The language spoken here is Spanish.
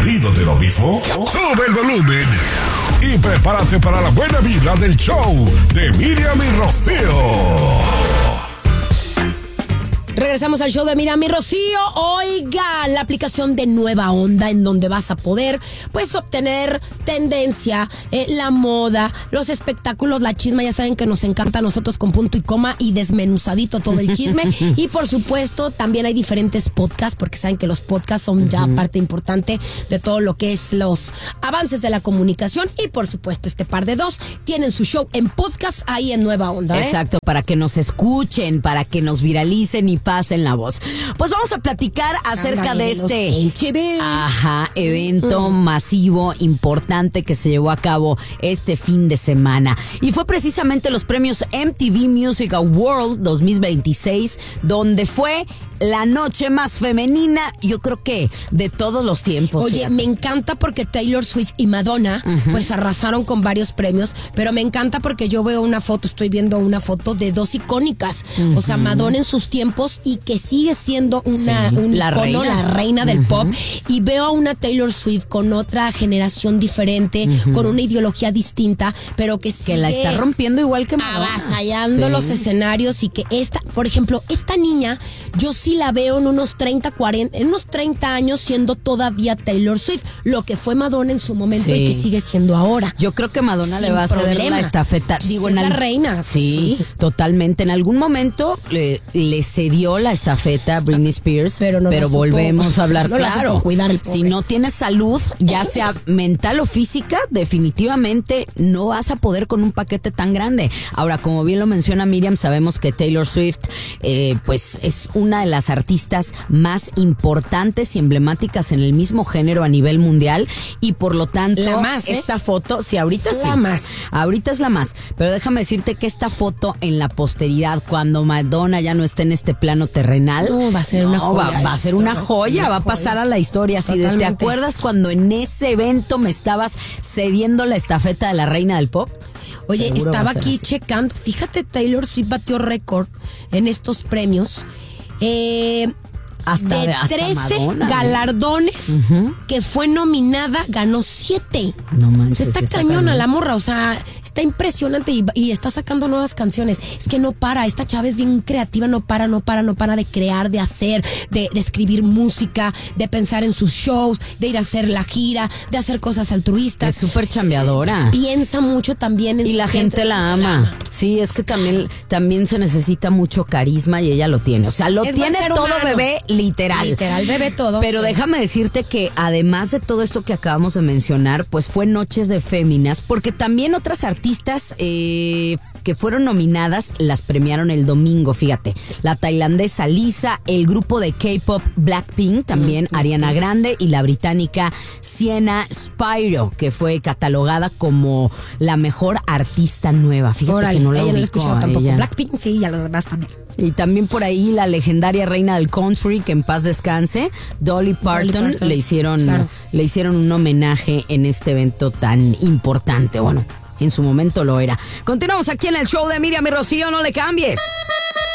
¿Aburrido de lo mismo? Sube el volumen y prepárate para la buena vibra del show de Miriam y Rocío. Regresamos al show de Miriam y Rocío. Oigan, la aplicación de Nueva Onda, en donde vas a poder pues obtener tendencia, la moda, los espectáculos, la chisma. Ya saben que nos encanta a nosotros con punto y coma y desmenuzadito todo el chisme. Y por supuesto también hay diferentes podcasts, porque saben que los podcasts son ya parte importante de todo lo que es los avances de la comunicación. Y por supuesto este par de dos tienen su show en podcast ahí en Nueva Onda. Exacto, para que nos escuchen, para que nos viralicen y pasen la voz. Pues vamos a platicar acerca de este evento masivo, importante, que se llevó a cabo este fin de semana. Y fue precisamente los premios MTV Music Awards 2026, donde fue la noche más femenina, yo creo que de todos los tiempos. Oye, fíjate. Me encanta porque Taylor Swift y Madonna pues arrasaron con varios premios, pero me encanta porque yo veo estoy viendo una foto de dos icónicas. O sea, Madonna en sus tiempos y que sigue siendo un icono, la reina del pop. Y veo a una Taylor Swift con otra generación diferente, con una ideología distinta, pero que sigue la está rompiendo igual que Madonna. Avasallando los escenarios. Y que por ejemplo, esta niña, yo sí la veo en unos 30 años siendo todavía Taylor Swift, lo que fue Madonna en su momento y que sigue siendo ahora. Yo creo que Madonna le va a ceder la estafeta. Digo, es la reina. Sí, totalmente. En algún momento le cedió la estafeta a Britney Spears, pero volvemos a hablar claro. Si no tienes salud, ya sea mental o física, definitivamente no vas a poder con un paquete tan grande. Ahora, como bien lo menciona Miriam, sabemos que Taylor Swift pues es una de las artistas más importantes y emblemáticas en el mismo género a nivel mundial, y por lo tanto esta foto, ahorita es la más, pero déjame decirte que esta foto en la posteridad, cuando Madonna ya no esté en este plano terrenal, va a ser una joya. Va a ser una joya, va a pasar a la historia. Si ¿te acuerdas cuando en ese evento me estabas cediendo la estafeta de la reina del pop? Oye, estaba aquí checando, fíjate, Taylor Swift batió récord en estos premios. Hasta 13 Madonna, galardones que fue nominada, ganó 7. No manches, está cañona la morra, o sea, está impresionante y está sacando nuevas canciones. Es que no para, esta chava es bien creativa, no para de crear, de hacer, de escribir música, de pensar en sus shows, de ir a hacer la gira, de hacer cosas altruistas. Es súper chambeadora. Piensa mucho también en y la gente la ama. Sí, es que también se necesita mucho carisma y ella lo tiene. O sea, lo tiene todo humano. Bebé. Literal, bebé todo. sí. Pero déjame decirte que además de todo esto que acabamos de mencionar, pues fue Noches de Féminas, porque también otras artistas que fueron nominadas las premiaron el domingo, fíjate. La tailandesa Lisa, el grupo de K-pop Blackpink, también Ariana Grande, y la británica Sienna Spiro, que fue catalogada como la mejor artista nueva. Fíjate que no la ubicó tampoco. Blackpink sí, y a los demás también. Y también por ahí la legendaria reina del country, que en paz descanse, Dolly Parton. Le hicieron un homenaje en este evento tan importante. Bueno, en su momento lo era. Continuamos aquí en el show de Miriam y Rocío, no le cambies.